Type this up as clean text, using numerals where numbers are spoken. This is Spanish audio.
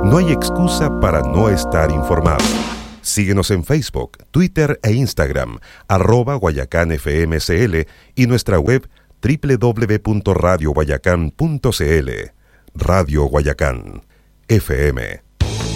No hay excusa para no estar informado. Síguenos en Facebook, Twitter e Instagram, @GuayacánFMCL y nuestra web www.radioguayacán.cl. Radio Guayacán, FM